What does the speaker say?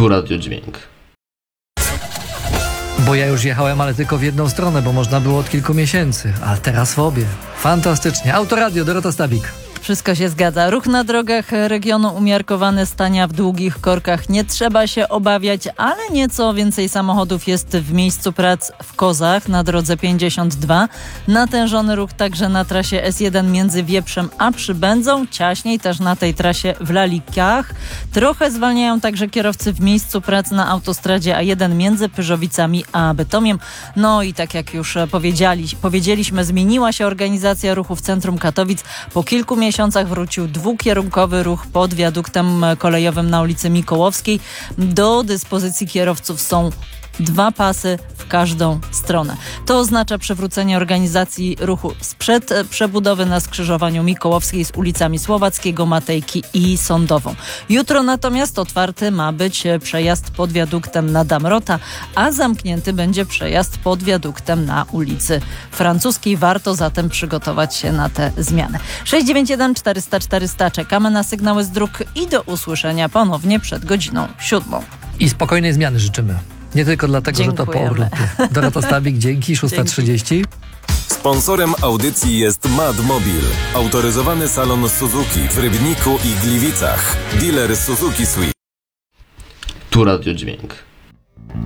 Tu Radiodźwięk. Bo ja już jechałem, ale tylko w jedną stronę, bo można było od kilku miesięcy. A teraz w obie. Fantastycznie. Autoradio, Dorota Stabik. Wszystko się zgadza. Ruch na drogach regionu umiarkowany, stania w długich korkach nie trzeba się obawiać, ale nieco więcej samochodów jest w miejscu prac w Kozach na drodze 52. Natężony ruch także na trasie S1 między Wieprzem a Przybędzą. Ciaśniej też na tej trasie w Lalikach. Trochę zwalniają także kierowcy w miejscu prac na autostradzie A1 między Pyrzowicami a Bytomiem. No i tak jak już powiedzieliśmy, zmieniła się organizacja ruchu w centrum Katowic. Po kilku miesiącach wrócił dwukierunkowy ruch pod wiaduktem kolejowym na ulicy Mikołowskiej. Do dyspozycji kierowców są 2 pasy w każdą stronę. To oznacza przywrócenie organizacji ruchu sprzed przebudowy na skrzyżowaniu Mikołowskiej z ulicami Słowackiego, Matejki i Sądową. Jutro natomiast otwarty ma być przejazd pod wiaduktem na Damrota, a zamknięty będzie przejazd pod wiaduktem na ulicy Francuskiej. Warto zatem przygotować się na te zmiany. 691 400 400. Czekamy na sygnały z dróg i do usłyszenia ponownie przed godziną 7. I spokojnej zmiany życzymy. Nie tylko dlatego, że to po Dziękujemy. urlopie. Dorota Stabik, dzięki. 6:30. Sponsorem audycji jest Madmobil, autoryzowany salon Suzuki w Rybniku i Gliwicach. Dealer Suzuki Swift. Tu Radiodźwięk.